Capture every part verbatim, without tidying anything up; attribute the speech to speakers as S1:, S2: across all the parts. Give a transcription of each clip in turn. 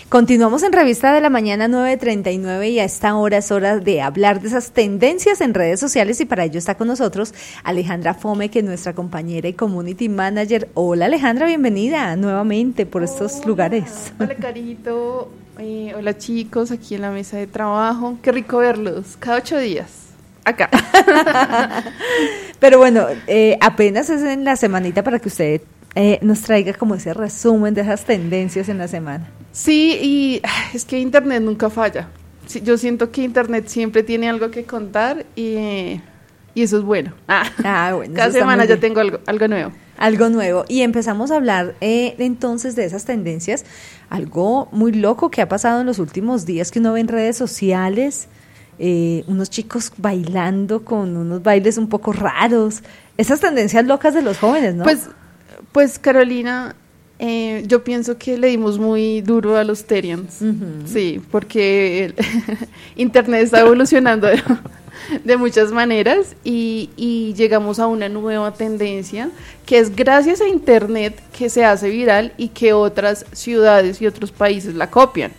S1: Continuamos en Revista de la Mañana nueve treinta y nueve y a esta hora es hora de hablar de esas tendencias en redes sociales y para ello está con nosotros Alejandra Fome, que es nuestra compañera y community manager. Hola Alejandra, bienvenida nuevamente por estos
S2: hola,
S1: lugares.
S2: Hola Carito, eh, hola chicos, aquí en la mesa de trabajo, qué rico verlos, cada ocho días. Acá.
S1: Pero bueno, eh, apenas es en la semanita para que usted eh, nos traiga como ese resumen de esas tendencias en la semana.
S2: Sí, y es que Internet nunca falla. Sí, yo siento que Internet siempre tiene algo que contar y, y eso es bueno. Ah,
S1: ah bueno.
S2: Cada semana ya tengo algo, algo nuevo.
S1: Algo nuevo. Y empezamos a hablar eh, entonces de esas tendencias. Algo muy loco que ha pasado en los últimos días que uno ve en redes sociales. Eh, unos chicos bailando con unos bailes un poco raros, esas tendencias locas de los jóvenes, ¿no?
S2: Pues, pues Carolina, eh, yo pienso que le dimos muy duro a los Terians, uh-huh. Sí, porque el Internet está evolucionando de, de muchas maneras y, y llegamos a una nueva tendencia que es gracias a Internet que se hace viral y que otras ciudades y otros países la copian.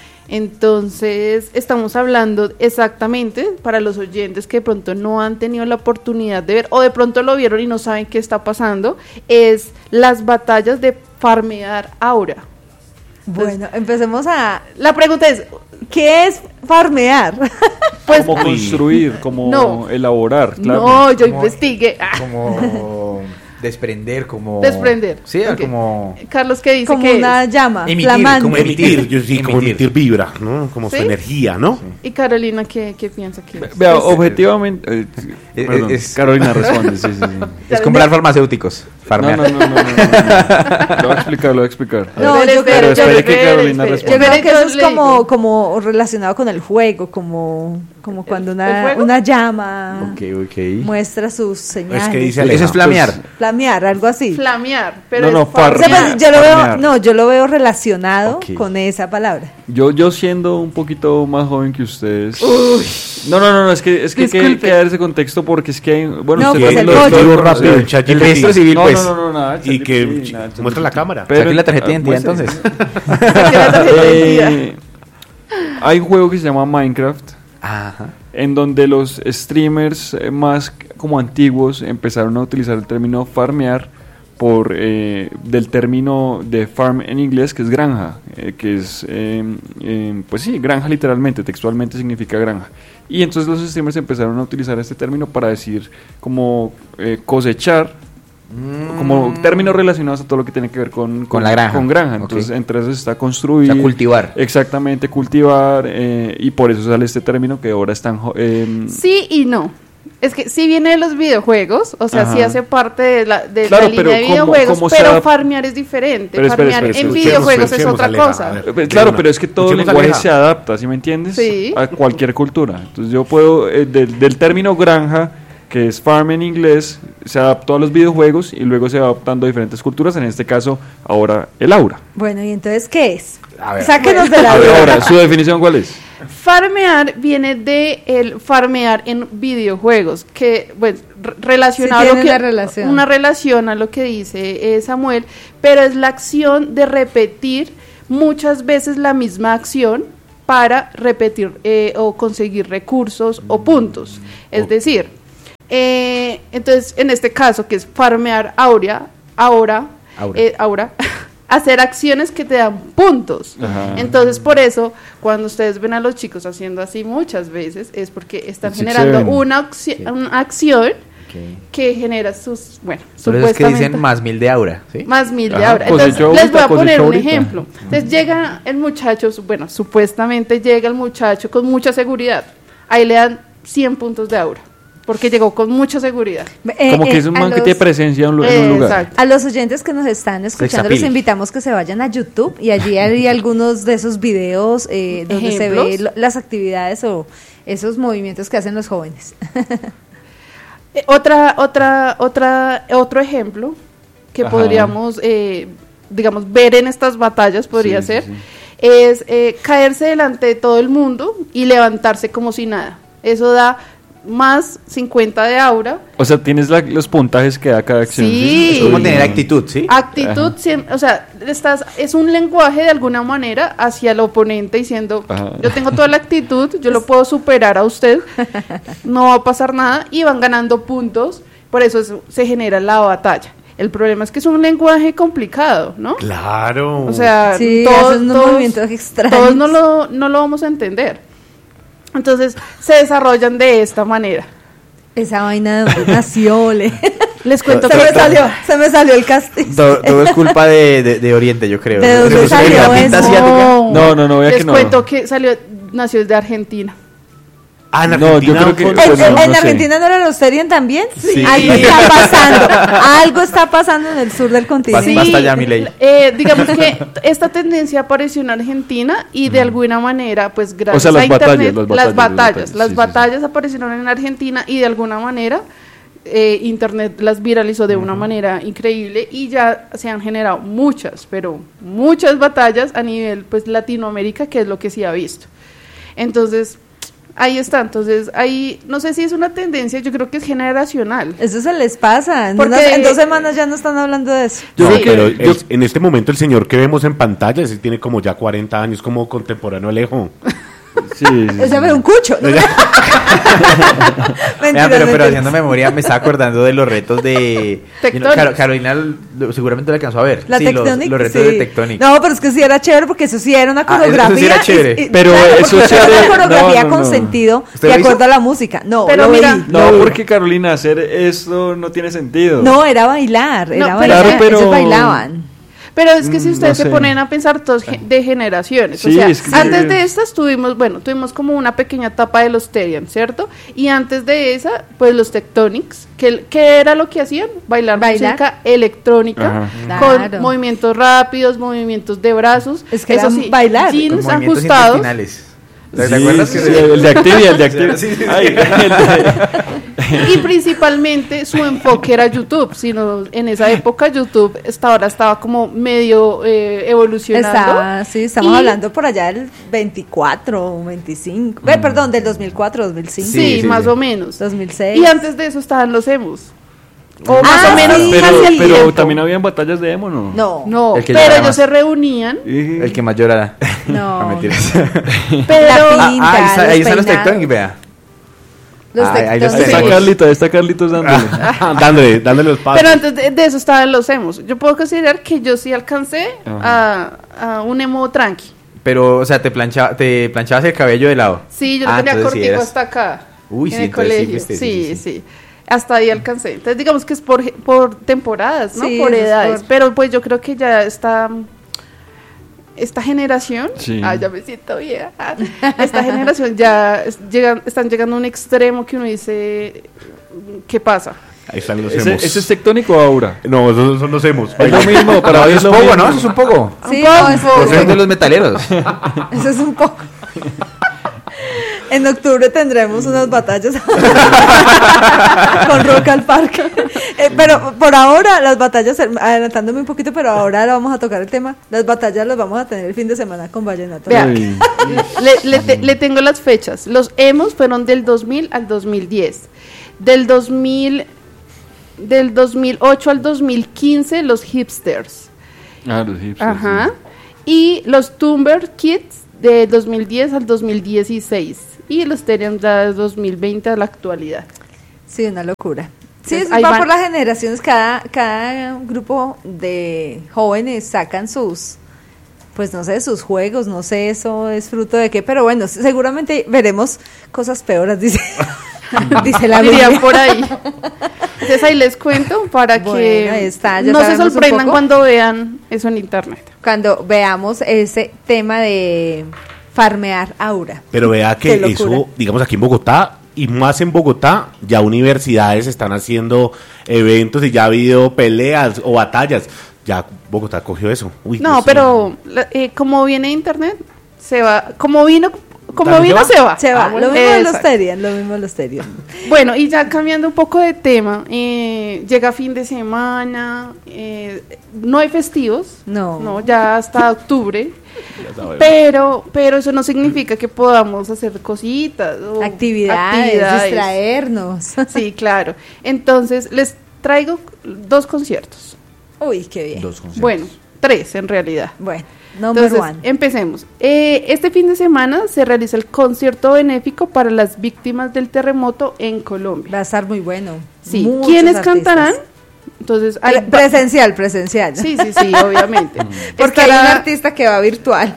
S2: Entonces, estamos hablando exactamente para los oyentes que de pronto no han tenido la oportunidad de ver o de pronto lo vieron y no saben qué está pasando, es las batallas de farmear aura.
S1: Bueno, entonces, empecemos a...
S2: La pregunta es,
S1: ¿qué es farmear?
S3: Pues, como construir, como no, elaborar, claro.
S2: No, yo
S4: como,
S2: investigué.
S4: Como... desprender, como...
S2: Desprender.
S4: Sí, okay. Como...
S2: Carlos, ¿qué dice?
S1: Como
S2: que
S1: una
S2: es?
S1: llama,
S4: emitir,
S1: flamante.
S5: Como emitir, yo sí,
S4: emitir.
S5: como emitir vibra, ¿no? Como ¿sí? Su energía, ¿no?
S2: Sí. ¿Y Carolina qué, qué piensa que es?
S3: Vea, objetivamente... Eh,
S4: es,
S3: perdón,
S4: es,
S3: Carolina responde, sí, sí, sí.
S4: Es comprar farmacéuticos, farmear.
S3: No, no, no, no, no, no, no. Lo voy a explicar, lo voy a explicar.
S1: No,
S2: yo
S1: creo,
S3: espere que Carolina responda.
S1: Yo creo que eso es como, como relacionado con el juego, como, como cuando una, una llama
S4: okay, okay.
S1: muestra sus señales.
S5: Es que dice
S4: Aleja, eso es flamear.
S1: Pues, flamear, algo así.
S2: Flamear, pero
S3: no, no,
S2: es farmear.
S1: O sea, pues, yo lo veo, no, yo lo veo relacionado okay. con esa palabra.
S3: Yo, yo siendo un poquito más joven que ustedes. Uy. No, no, no, no, es que es que, que hay que dar ese contexto porque es que hay, bueno,
S1: no,
S3: ustedes
S1: pues
S3: lo,
S1: el
S3: lo, lo
S5: rápido,
S3: el,
S5: chat
S4: el registro civil,
S3: no,
S4: pues.
S3: No, no, no, nada.
S5: Y que nada, muestra la cámara.
S4: Pero aquí la tarjeta de identidad, entonces.
S3: eh, hay un juego que se llama Minecraft.
S4: Ajá.
S3: En donde los streamers más como antiguos empezaron a utilizar el término farmear por eh, del término de farm en inglés, que es granja, eh, que es, eh, eh, pues sí, granja literalmente, textualmente significa granja. Y entonces los streamers empezaron a utilizar este término para decir como eh, cosechar, mm. como términos relacionados a todo lo que tiene que ver con, con,
S4: con la granja.
S3: Con granja. Entonces, okay. Entre esos está construir.
S4: O sea, cultivar.
S3: Exactamente, cultivar, eh, y por eso sale este término que ahora están... Eh,
S2: sí y no. Es que sí viene de los videojuegos, o sea, ajá. Sí hace parte de la, de
S3: claro,
S2: la línea de videojuegos, ¿cómo, cómo pero farmear es diferente. Pero farmear espera, espera, en espera, videojuegos es otra Aleja, cosa.
S3: Ver, claro, pero es que todo lenguaje Aleja. Se adapta, ¿sí me entiendes?
S2: Sí.
S3: A cualquier cultura. Entonces yo puedo, eh, del, del término granja, que es farm en inglés, se adaptó a los videojuegos y luego se va adaptando a diferentes culturas, en este caso, ahora el aura.
S1: Bueno, ¿y entonces qué es?
S4: A ver.
S1: Sáquenos de la
S3: duda. Ahora, ¿su definición cuál es?
S2: Farmear viene de el farmear en videojuegos, que bueno, relacionado sí, a lo que
S1: una relación.
S2: una relación a lo que dice eh, Samuel, pero es la acción de repetir muchas veces la misma acción para repetir eh, o conseguir recursos mm. o puntos. Es oh. decir, eh, entonces en este caso que es farmear aura, ahora,
S4: aura.
S2: Eh, ahora hacer acciones que te dan puntos. Ajá. Entonces, por eso, cuando ustedes ven a los chicos haciendo así muchas veces, es porque están sí, generando una, acci- sí. una acción okay. que genera sus, bueno,
S4: por eso es que dicen más mil de aura, ¿sí?
S2: Más mil
S3: Ajá.
S2: de aura. Entonces,
S3: ahorita,
S2: les voy a poner un
S3: ahorita.
S2: ejemplo. Entonces, llega el muchacho, bueno, supuestamente llega el muchacho con mucha seguridad. Ahí le dan cien puntos de aura. Porque llegó con mucha seguridad.
S3: Eh, Como que eh, es un man los, que tiene presencia en un,
S2: eh,
S3: en un lugar.
S2: Exacto.
S1: A los oyentes que nos están escuchando, los invitamos que se vayan a YouTube y allí hay algunos de esos videos eh, donde ¿ejemplos? Se ve lo, las actividades o esos movimientos que hacen los jóvenes.
S2: eh, otra, otra, otra, otro ejemplo que Ajá. podríamos, eh, digamos, ver en estas batallas podría sí, ser, sí, sí. es eh, caerse delante de todo el mundo y levantarse como si nada. Eso da más cincuenta de aura.
S3: O sea, tienes la, los puntajes que da cada acción.
S2: Sí.
S4: Es como tener actitud, ¿sí?
S2: Actitud, siem- o sea, estás, es un lenguaje de alguna manera hacia el oponente diciendo,
S3: Ajá.
S2: yo tengo toda la actitud, yo lo puedo superar a usted, no va a pasar nada y van ganando puntos, por eso es- se genera la batalla. El problema es que es un lenguaje complicado, ¿no?
S5: Claro.
S2: O sea,
S1: Sí,
S2: todos,
S1: hacen unos
S2: todos-
S1: movimientos extraños.
S2: todos no lo, no lo vamos a entender. Entonces, se desarrollan de esta manera.
S1: Esa vaina de dónde nació, le.
S2: Les cuento
S1: se
S2: que
S1: me salió, se me salió el casting.
S4: Todo, todo es culpa de, de, de Oriente, yo creo.
S1: ¿De dónde
S4: la
S1: salió
S4: pinta
S1: eso?
S4: asiática.
S3: No, no, no, vea
S2: les
S3: que no.
S2: cuento que salió, nació de Argentina.
S5: Ah, en
S3: No, yo
S5: Argentina
S3: creo que-
S5: fue-
S1: ¿En,
S3: Pues no,
S1: en- en
S3: no sé.
S1: Argentina no eran los Terian también?
S4: Sí.
S1: Algo está pasando. Algo está pasando en el sur del continente.
S4: Sí. Basta ya, Milei.
S2: eh, digamos que esta tendencia apareció en Argentina y de alguna manera, pues gracias
S3: sea, las
S2: a internet,
S3: batallas, las batallas,
S2: las
S3: las
S2: batallas,
S3: batallas,
S2: las
S3: sí, sí,
S2: batallas aparecieron en Argentina y de alguna manera eh, internet las viralizó de una manera increíble y ya se han generado muchas, pero muchas batallas a nivel pues Latinoamérica, que es lo que sí ha visto. Entonces, ahí está, entonces ahí no sé si es una tendencia, yo creo que es generacional.
S1: Eso se les pasa. En,
S2: Porque-
S1: unas- en dos semanas ya no están hablando de eso.
S3: Yo
S5: No,
S3: creo que
S5: pero
S3: yo-
S5: el- en este momento el señor que vemos en pantalla, ese tiene como ya cuarenta años, como contemporáneo Alejo.
S3: Sí, sí,
S1: Ese
S3: sí.
S1: fue un cucho. ¿no? Mentiras,
S4: Vean, pero, pero
S1: mentiras.
S4: haciendo memoria me estaba acordando de los retos de...
S2: Tectonics.
S4: Caro- Carolina lo- seguramente lo alcanzó a ver.
S1: La
S4: sí, los,
S1: Tectonic,
S4: los retos
S1: sí.
S4: de Tectonic.
S1: No, pero es que sí era chévere porque eso sí era una
S4: Ah, eso- eso sí
S1: coreografía.
S4: era chévere.
S1: y- y-
S3: Pero
S1: claro,
S3: eso
S1: porque era
S3: chévere-
S1: una coreografía
S3: no, no,
S1: con
S3: no.
S1: sentido
S4: ¿Usted
S1: de
S4: lo hizo?
S1: acuerdo a la música. No,
S2: Pero
S1: lo
S2: mira,
S1: vi.
S3: No, porque Carolina, hacer esto no tiene sentido.
S1: No, era bailar, era
S2: No,
S1: bailar.
S3: claro, pero-
S1: Ellos bailaban.
S2: Pero es que si
S3: Mm,
S2: ustedes
S3: no
S2: se
S3: sé.
S2: ponen a pensar todos ge- de generaciones, o
S3: Sí,
S2: sea,
S3: es que-
S2: antes de estas tuvimos, bueno, tuvimos como una pequeña etapa de los Terian, ¿cierto? Y antes de esa, pues los Tectonics, que, que era lo que hacían, bailar,
S1: Bailar.
S2: música electrónica,
S3: Ajá.
S2: con
S1: Claro.
S2: movimientos rápidos, movimientos de brazos,
S1: Es que
S2: eso
S1: era
S2: sí,
S1: bailar.
S4: Con
S2: jeans
S4: movimientos
S2: ajustados.
S4: intestinales. ¿Te
S3: Sí,
S4: acuerdas
S3: sí,
S4: que
S3: sí, el de Activia, el de Activia.
S4: Sí, sí, sí.
S3: Ay, el de-
S2: Y principalmente su enfoque era YouTube, sino en esa época YouTube hasta ahora estaba como medio eh, evolucionando.
S1: Estaba, sí, estamos
S2: Y-
S1: hablando por allá del veinticuatro o veinticinco. Eh, perdón, del dos mil cuatro, dos mil cinco,
S2: Sí,
S4: Sí, sí,
S2: más
S4: sí.
S2: o menos.
S1: dos mil seis.
S2: Y antes de eso estaban los emos. O
S1: Ah,
S2: más o menos
S1: sí.
S3: pero,
S2: casi al
S3: pero
S2: tiempo.
S3: también habían batallas de emo, ¿no?
S1: No,
S2: No,
S4: El que
S2: pero
S4: lloraba
S2: ellos
S4: más.
S2: se reunían,
S3: Y-
S4: El que más llorará.
S1: no.
S4: No, mentiras.
S2: pero
S1: La
S4: Ah,
S1: pinta,
S4: ah, ahí, está-
S1: los
S4: ahí están los
S1: peinados.
S4: Tectonic, vea.
S1: Los
S4: Ahí- ahí
S1: tectónicos.
S4: los
S3: Ahí está
S2: Sí.
S3: Carlitos, ahí está Carlitos dándole.
S5: dándole, dándole los pasos.
S2: pero antes de, de eso estaban los emos. Yo puedo considerar que yo sí alcancé a, a un emo tranqui.
S4: Pero, o sea, te, plancha, te planchabas el cabello de lado.
S2: Sí, yo lo
S4: Ah,
S2: tenía
S4: entonces sí
S2: cortico
S4: eras-
S2: hasta acá.
S4: Uy,
S2: en
S4: sí,
S2: el
S4: entonces sí
S2: colegio.
S4: fuiste,
S2: Sí,
S4: sí,
S2: sí,
S4: sí.
S2: Hasta ahí alcancé. Entonces digamos que es por, por temporadas, ¿no?
S1: Sí,
S2: por
S1: eso es
S2: edades.
S1: por-
S2: Pero pues yo creo que ya está esta generación,
S3: Sí.
S2: ah, ya me siento vieja. Esta generación ya es- llegan, están llegando a un extremo que uno dice, ¿qué pasa?
S5: Ahí están los
S3: ¿Ese,
S5: emos.
S3: ese es tectónico o aura?
S5: No, esos son los emos.
S3: Es lo mismo, para
S4: No,
S3: mí
S4: eso
S3: es
S4: es
S3: lo
S4: poco,
S3: mismo.
S4: ¿no? Eso es un poco.
S1: Sí,
S2: Un
S1: no,
S2: poco.
S1: eso,
S4: Eso es de los metaleros.
S1: eso es un poco. En octubre tendremos unas batallas con Rock al Parque. Eh, pero por ahora, las batallas, adelantándome un poquito, pero ahora vamos a tocar el tema. Las batallas las vamos a tener el fin de semana con Vallenato.
S2: Vea.
S3: Uy.
S2: Le, le te- le tengo las fechas. Los emos fueron del dos mil al dos mil diez. Del dos mil, del dos mil ocho al dos mil quince, los hipsters.
S3: Ah, los hipsters.
S2: Ajá. Y los Tumber Kids de dos mil diez al dos mil dieciséis. Y los Terian ya de dos mil veinte a la actualidad.
S1: Sí, una locura. Sí,
S2: Entonces,
S1: eso
S2: ahí
S1: va
S2: van.
S1: por las generaciones. Cada, cada grupo de jóvenes sacan sus, pues no sé, sus juegos. No sé, eso es fruto de qué. Pero bueno, seguramente veremos cosas peores, dice, dice la
S2: Diría
S1: Biblia.
S2: por ahí. Entonces ahí les cuento para
S1: Bueno,
S2: que
S1: ahí está, ya
S2: no se
S1: sabemos un
S2: sorprendan
S1: poco.
S2: cuando vean eso en internet.
S1: Cuando veamos ese tema de farmear aura.
S5: Pero vea
S1: Qué
S5: que
S1: locura.
S5: eso, digamos aquí en Bogotá, y más en Bogotá, ya universidades están haciendo eventos y ya ha habido peleas o batallas. Ya Bogotá cogió eso. Uy,
S2: No,
S5: Dios
S2: pero
S5: mío.
S2: la- eh, como viene internet, se va. Como vino, como
S5: ¿También
S2: vino,
S5: se va?
S2: se va.
S1: Se va,
S2: Ah, bueno.
S1: lo mismo de los
S2: Exacto.
S1: Terian, lo mismo de los Terian.
S2: Bueno, y ya cambiando un poco de tema, eh, llega fin de semana, eh, no hay festivos,
S1: No.
S2: no, ya hasta octubre. Pero, pero eso no significa que podamos hacer cositas o
S1: actividades,
S2: actividades.
S1: distraernos.
S2: Sí, claro. Entonces, les traigo dos conciertos.
S1: Uy, qué bien.
S4: Dos conciertos.
S2: Bueno, tres en realidad.
S1: Bueno, number
S2: Entonces,
S1: one.
S2: empecemos. Eh, este fin de semana se realiza el concierto benéfico para las víctimas del terremoto en Colombia.
S1: Va a estar muy bueno.
S2: Sí.
S1: Muchos
S2: ¿Quiénes
S1: artistas.
S2: cantarán? Entonces,
S1: Pre-
S2: hay-
S1: presencial, presencial.
S2: sí, sí, sí, obviamente.
S1: Porque hay un
S2: Estará-
S1: artista que va virtual.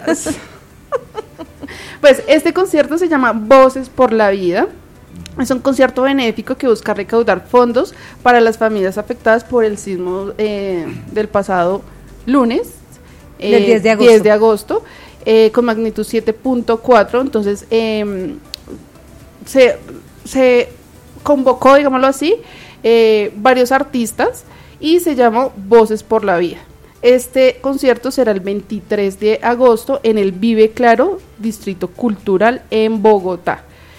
S2: Pues este concierto se llama Voces por la Vida. Es un concierto benéfico que busca recaudar fondos para las familias afectadas por el sismo eh, del pasado lunes, eh,
S1: Del diez de agosto.
S2: diez de agosto, eh, con magnitud siete punto cuatro. Entonces, eh, se, se convocó, digámoslo así, eh, varios artistas y se llamó Voces por la Vida. Este concierto será el veintitrés de agosto en el Vive Claro, Distrito Cultural en Bogotá.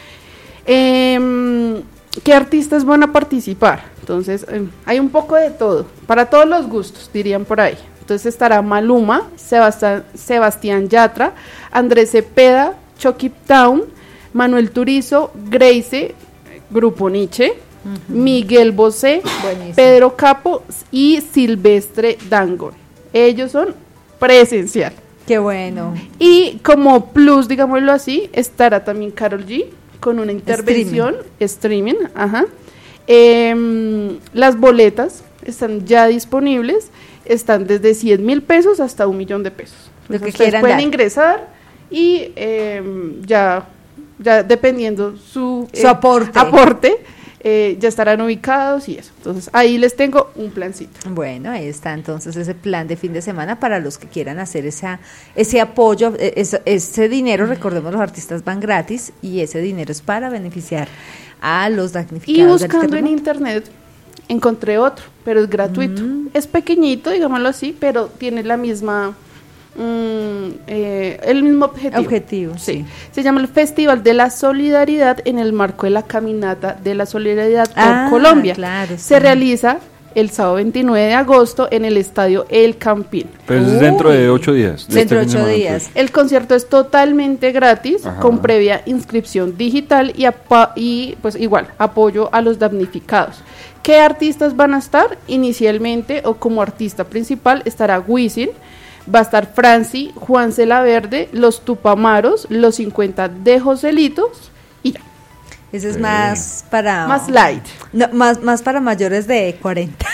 S2: Eh, ¿Qué artistas van a participar? Entonces, eh, hay un poco de todo, para todos los gustos, dirían por ahí. Entonces estará Maluma, Sebastián, Sebastián Yatra, Andrés Cepeda, Chucky Town, Manuel Turizo, Grace, Grupo Nietzsche, uh-huh. Miguel Bosé,
S1: Buenísimo.
S2: Pedro Capo y Silvestre Dangond. Ellos son presencial.
S1: Qué bueno.
S2: Y como plus, digámoslo así, estará también Karol G con una intervención, streaming, streaming ajá. Eh, las boletas están ya disponibles, están desde cien mil pesos hasta un millón de pesos.
S1: Lo que
S2: Ustedes
S1: quieran
S2: pueden
S1: dar.
S2: ingresar y eh, ya, ya dependiendo su,
S1: Su
S2: eh,
S1: aporte.
S2: aporte eh, ya estarán ubicados y eso. Entonces ahí les tengo un plancito.
S1: Bueno, ahí está entonces ese plan de fin de semana para los que quieran hacer esa, ese apoyo, eh, ese, ese dinero, recordemos los artistas van gratis y ese dinero es para beneficiar a los damnificados.
S2: Y
S1: del
S2: buscando en
S1: terremoto.
S2: internet encontré otro, pero es gratuito.
S1: Mm.
S2: Es pequeñito, digámoslo así, pero tiene la misma, mm, eh, el mismo objetivo.
S1: Objetivo,
S2: sí.
S1: sí.
S2: Se llama el Festival de la Solidaridad en el marco de la Caminata de la Solidaridad por
S1: Ah,
S2: Colombia.
S1: claro, sí.
S2: Se realiza el sábado veintinueve de agosto en el estadio El Campín.
S3: Pero eso es
S1: Uy.
S3: dentro de ocho días.
S1: Dentro de
S3: este fin
S1: ocho
S3: semana,
S1: días.
S3: pues.
S2: El concierto es totalmente gratis,
S3: Ajá.
S2: con previa inscripción digital y, apa- y pues igual, apoyo a los damnificados. ¿Qué artistas van a estar? Inicialmente o como artista principal estará Wisin, va a estar Franci, Juan Celaverde, Los Tupamaros, Los cincuenta de Joselitos y ya,
S1: Ese es
S3: Sí.
S1: más para...
S2: más light.
S1: No, más, más para mayores de cuarenta.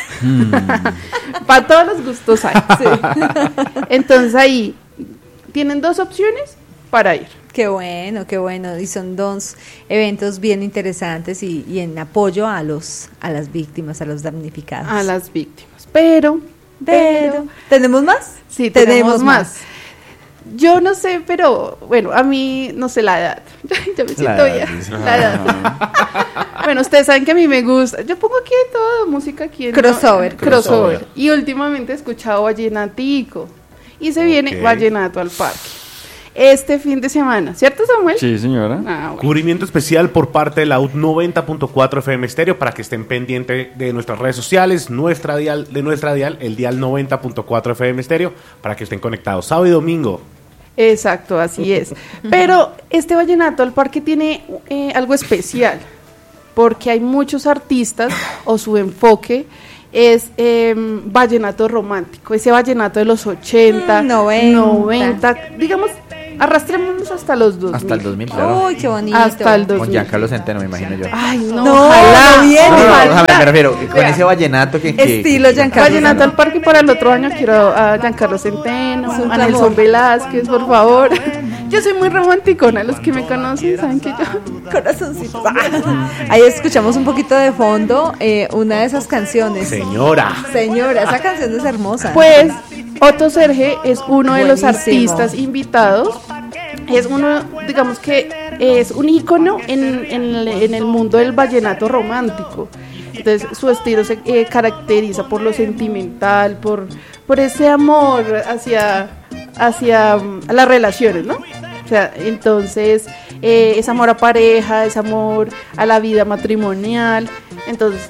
S2: Para todos los gustos hay. Sí. Entonces ahí tienen dos opciones para ir.
S1: Qué bueno, qué bueno. Y son dos eventos bien interesantes y, y en apoyo a los a las víctimas, a los damnificados.
S2: A las víctimas. Pero,
S1: Pero, ¿tenemos más?
S2: sí, tenemos más. Yo no sé, pero bueno, a mí no sé la edad. Yo me siento
S4: edad,
S2: ya.
S4: dice.
S2: La edad. Bueno, ustedes saben que a mí me gusta. Yo pongo aquí de todo, música aquí en
S1: Crossover.
S2: crossover.
S4: Crossover.
S2: Y últimamente he escuchado vallenatico. Y se viene
S5: Ok.
S2: vallenato al parque. Este fin de semana, ¿cierto, Samuel?
S3: Sí, señora.
S2: Ah, bueno.
S5: Cubrimiento especial por parte de la U noventa punto cuatro F M Estéreo para que estén pendientes de nuestras redes sociales, nuestra dial, de nuestra dial, el dial noventa punto cuatro F M Estéreo, para que estén conectados sábado y domingo.
S2: Exacto, así es. Pero este vallenato al parque tiene eh, algo especial, porque hay muchos artistas o su enfoque es eh, vallenato romántico, ese vallenato de los ochenta,
S1: Mm, noventa.
S2: noventa, digamos, arrastrémonos hasta los dos mil.
S4: Hasta el dos mil, claro.
S1: Uy, qué bonito.
S2: Hasta el dos
S4: Con
S2: mil.
S4: Giancarlo Centeno, me imagino yo.
S2: Ay, no,
S1: No,
S2: ojalá,
S1: no viene.
S4: No, no, no,
S2: ojalá.
S4: o sea, me, me refiero, con
S2: Vea,
S4: ese vallenato que... que-
S1: Estilo
S4: que-
S1: Giancarlo.
S2: Vallenato al parque para el otro año quiero a Giancarlo Centeno,
S1: Es un
S2: a Nelson
S1: amor.
S2: Velázquez, por favor. Yo soy muy romanticona, los que me conocen saben que yo...
S1: Corazoncito. Ahí escuchamos un poquito de fondo eh, una de esas canciones.
S5: Señora.
S1: Señora, esa canción es hermosa.
S2: Pues Otto Serge es uno de los
S1: Buenísimo.
S2: artistas invitados. Es uno, digamos que es un ícono en, en el, en el mundo del vallenato romántico. Entonces su estilo se eh, caracteriza por lo sentimental, por, por ese amor hacia, hacia mm, las relaciones, ¿no? O sea, entonces eh, es amor a pareja, es amor a la vida matrimonial. Entonces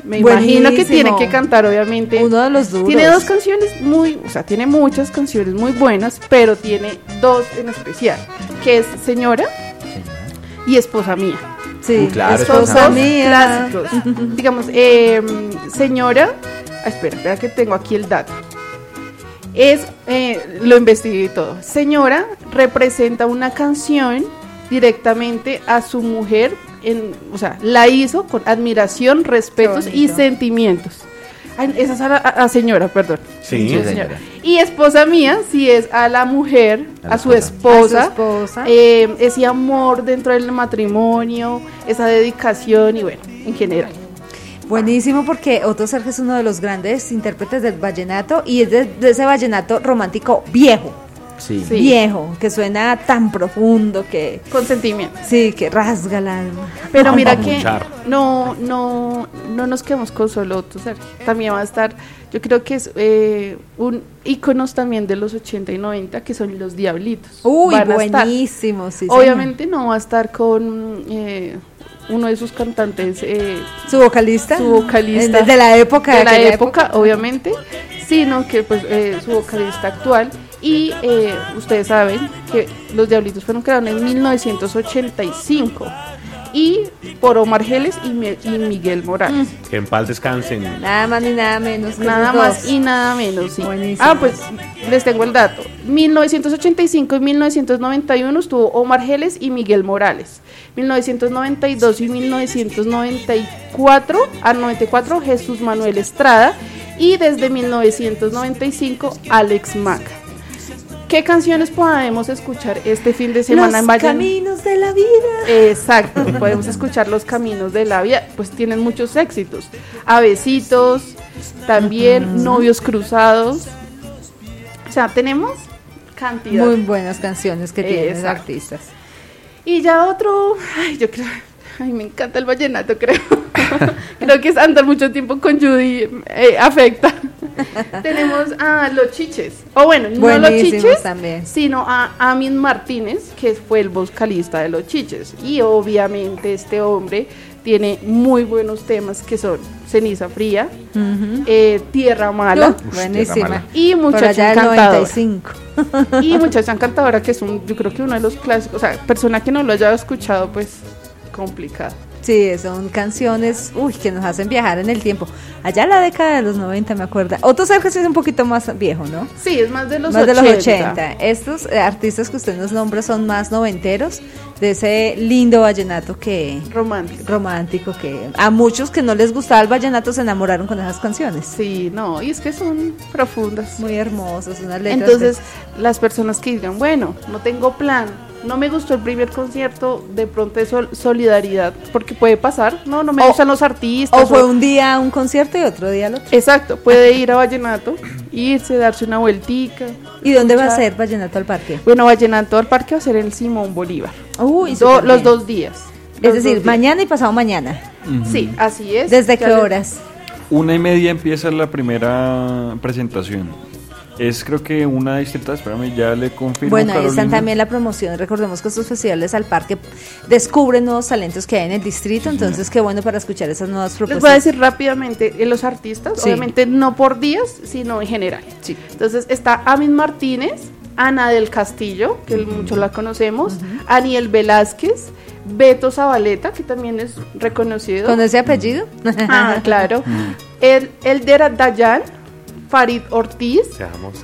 S2: me imagino que
S1: Buenísimo.
S2: tiene que cantar, obviamente.
S1: Uno de los duros.
S2: Tiene dos canciones muy, o sea, tiene muchas canciones muy buenas, pero tiene dos en especial, que es Señora y Esposa Mía.
S1: Sí,
S4: Uh, claro,
S2: Estos
S1: esposa
S2: dos
S1: mía.
S2: clásicos. Digamos, eh, Señora, ah, espera, espera que tengo aquí el dato. Es, eh, lo investigué y todo. Señora representa una canción directamente a su mujer, en, o sea, la hizo con admiración, respetos y
S1: bonito.
S2: sentimientos. Ay, esa es a la a- a señora, perdón.
S5: Sí.
S4: Sí,
S2: señora.
S4: señora.
S2: Y Esposa Mía, sí es a la mujer,
S4: A
S2: a,
S4: la
S2: su
S4: esposa.
S2: esposa,
S1: A su esposa.
S2: eh, ese amor dentro del matrimonio, esa dedicación y bueno, en general.
S1: Buenísimo, porque Otto Serge es uno de los grandes intérpretes del vallenato y es de, de ese vallenato romántico viejo,
S4: Sí.
S2: Sí.
S1: viejo, que suena tan profundo que
S2: Con sentimiento.
S1: sí, que rasga el alma.
S2: Pero
S5: Vamos
S2: mira
S5: a
S2: que
S5: muchar.
S2: no, no, no nos quedamos con solo Otto Sergio. También va a estar, yo creo que es eh, un íconos también de los ochenta y noventa, que son los Diablitos.
S1: Uy,
S2: Van a estar.
S1: buenísimo, sí.
S2: Obviamente no va a estar con eh, uno de sus cantantes, eh,
S1: señor. Su vocalista.
S2: su vocalista
S1: De, de la época.
S2: de la
S1: aquella
S2: época, obviamente, sino que pues eh, su vocalista actual. Y eh, ustedes saben que los Diablitos fueron creados en mil novecientos ochenta y cinco y por Omar Geles y, Mi- y Miguel Morales.
S5: Que en paz descansen.
S1: Nada más ni nada menos. que
S2: Nada
S1: esos
S2: más
S1: dos.
S2: y nada menos, sí.
S1: Buenísimo.
S2: Ah, pues les tengo el dato. mil novecientos ochenta y cinco y mil novecientos noventa y uno estuvo Omar Geles y Miguel Morales. mil novecientos noventa y dos y mil novecientos noventa y cuatro a noventa y cuatro Jesús Manuel Estrada y desde mil novecientos noventa y cinco Alex Maca. ¿Qué canciones podemos escuchar este fin de semana
S1: Los
S2: en Valle?
S1: caminos de la vida.
S2: Exacto, podemos escuchar Los Caminos de la Vida, pues tienen muchos éxitos. Avecitos, también Novios Cruzados. O sea, tenemos cantidad.
S1: Muy buenas canciones que tienen los
S2: Exacto.
S1: artistas.
S2: Y ya otro, ay, yo creo, ay, me encanta el vallenato, creo. Creo que es andar mucho tiempo con Judy eh, afecta. Tenemos a Los Chiches, o bueno, no Los
S1: Buenísimos
S2: Chiches,
S1: también.
S2: sino a Amin Martínez, que fue el vocalista de Los Chiches. Y obviamente este hombre tiene muy buenos temas que son Ceniza Fría,
S1: Ujú.
S2: eh, Tierra Mala
S1: Uh, buenísima.
S4: mala.
S2: y
S1: Por
S2: Muchacha
S1: allá del noventa y
S2: Encantadora.
S1: cinco.
S2: Y Muchacha Encantadora, que es un, yo creo que uno de los clásicos, o sea, persona que no lo haya escuchado, pues complicado.
S1: Sí, son canciones, uy, que nos hacen viajar en el tiempo. Allá en la década de los noventa, me acuerdo. Otto Serge sí es un poquito más viejo, ¿no?
S2: Sí, es más de los
S1: Más
S2: ochenta.
S1: de los ochenta. Estos eh, artistas que usted nos nombra son más noventeros, de ese lindo vallenato que
S2: Romántico.
S1: romántico, que a muchos que no les gustaba el vallenato se enamoraron con esas canciones.
S2: Sí, no, y es que son profundas.
S1: Muy hermosas, unas letras.
S2: Entonces, las personas que digan, bueno, no tengo plan, no me gustó el primer concierto, de pronto es sol- solidaridad, porque puede pasar, no, no me
S1: O-
S2: gustan los artistas.
S1: o fue un día un concierto y otro día el otro.
S2: Exacto, puede ir a Vallenato, irse, darse una vueltica.
S1: ¿Y dónde va a
S2: escuchar.
S1: ser Vallenato al Parque?
S2: Bueno, Vallenato al parque va a ser en el Simón Bolívar.
S1: Uy,
S2: Do-
S1: súper
S2: los
S1: bien.
S2: dos días.
S1: Es
S2: Los
S1: decir,
S2: dos días.
S1: mañana y pasado mañana.
S2: Sí, así es.
S1: ¿Desde
S2: Ya
S1: qué
S2: les-
S1: horas?
S3: Una y media empieza la primera presentación. Es creo que una distrita, espérame, ya le confirmo.
S1: Bueno, ahí están
S3: Carolina.
S1: también la promoción. Recordemos que estos festivales al parque descubren nuevos talentos que hay en el distrito, entonces qué bueno para escuchar esas nuevas
S2: Les
S1: propuestas.
S2: voy a decir rápidamente eh, los artistas,
S1: Sí.
S2: obviamente no por días, sino en general.
S1: Sí.
S2: Entonces está Amin Martínez, Ana del Castillo, que muchos la conocemos, Aniel Velázquez, Beto Zabaleta, que también es reconocido.
S1: ¿Con ese apellido?
S2: Ah, claro. El Elder Dayan, Farid Ortiz,
S5: Seamos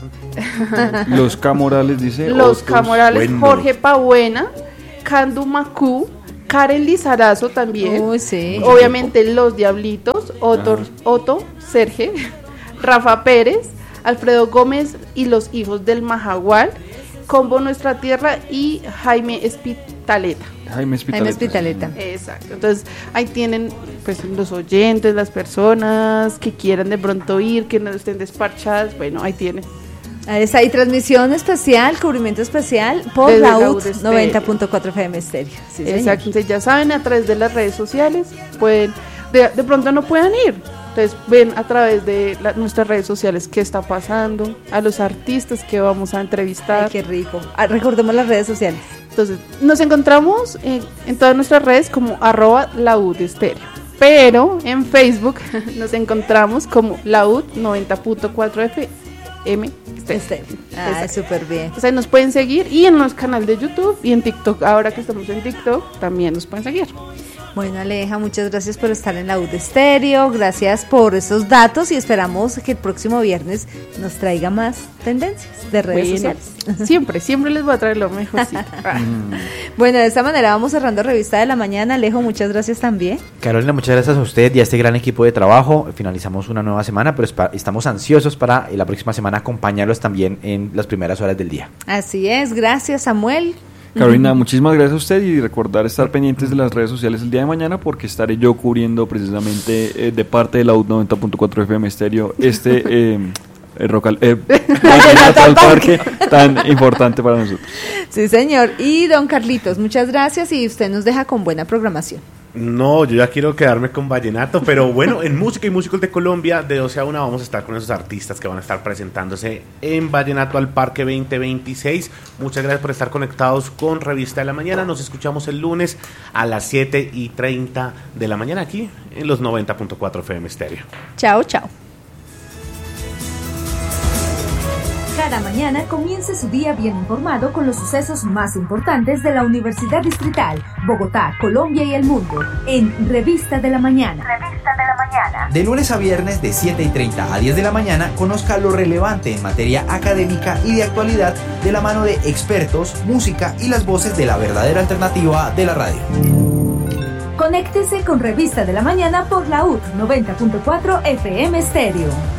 S5: amantes.
S3: Los Camorales dice.
S2: Los
S3: otros-
S2: Camorales,
S5: bueno.
S2: Jorge Pabuena, Candu Macú, Karen Lizarazo también.
S1: Uy, sí.
S2: Obviamente los Diablitos, Otto, Otto Serge, Rafa Pérez, Alfredo Gómez y los Hijos del Majagual, Combo Nuestra Tierra y Jaime Espitaleta.
S3: Jaime Espitaleta.
S1: Jaime Espitaleta.
S2: Exacto. Entonces ahí tienen pues los oyentes, las personas que quieran de pronto ir, que no estén despachadas, bueno, ahí tienen.
S1: Ahí está, y transmisión especial, cubrimiento especial por
S2: Desde
S1: la
S2: la
S1: U
S2: U D
S1: T
S2: Estéreo.
S1: noventa punto cuatro F M Estéreo. Sí, señor.
S2: Exacto. Entonces ya saben, a través de las redes sociales pueden, de, de pronto no puedan ir. Entonces ven a través de la- nuestras redes sociales qué está pasando, a los artistas que vamos a entrevistar.
S1: Ay, qué rico. Ah, recordemos las redes sociales.
S2: Entonces nos encontramos en, en todas nuestras redes como arroba la U de Estéreo. pero en Facebook nos encontramos como la U D noventa punto cuatro F M
S1: Estéreo. Ah, súper bien.
S2: Entonces ahí nos pueden seguir y en los canales de YouTube y en TikTok, ahora que estamos en TikTok, también nos pueden seguir.
S1: Bueno, Aleja, muchas gracias por estar en la U D Estéreo, gracias por esos datos y esperamos que el próximo viernes nos traiga más tendencias de redes
S2: Bueno,
S1: sociales.
S2: Siempre, siempre les voy a traer lo mejorcito.
S1: Bueno, de esta manera vamos cerrando Revista de la Mañana. Alejo, muchas gracias también.
S4: Carolina, muchas gracias a usted y a este gran equipo de trabajo. Finalizamos una nueva semana, pero espa- estamos ansiosos para eh, la próxima semana acompañarlos también en las primeras horas del día.
S1: Así es, gracias Samuel.
S3: Carolina, muchísimas gracias a usted y recordar estar pendientes de las redes sociales el día de mañana porque estaré yo cubriendo precisamente eh, de parte de la U D noventa punto cuatro F M Estéreo este eh, eh, rock al, eh, Vallenato al Parque tan importante para nosotros.
S1: Sí, señor. Y don Carlitos, muchas gracias y usted nos deja con buena programación.
S5: No, yo ya quiero quedarme con vallenato, pero bueno, en Música y Músicos de Colombia, de doce a una vamos a estar con esos artistas que van a estar presentándose en Vallenato al Parque veinte veintiséis. Muchas gracias por estar conectados con Revista de la Mañana. Nos escuchamos el lunes a las siete y treinta de la mañana aquí en los noventa punto cuatro F M Estéreo.
S1: Chao, chao.
S6: Cada mañana comience su día bien informado con los sucesos más importantes de la Universidad Distrital, Bogotá, Colombia y el mundo, en Revista de la Mañana. Revista de la Mañana.
S7: De lunes a viernes de siete y treinta a diez de la mañana, conozca lo relevante en materia académica y de actualidad de la mano de expertos, música y las voces de la verdadera alternativa de la radio.
S6: Conéctese con Revista de la Mañana por la U D noventa punto cuatro F M Estéreo.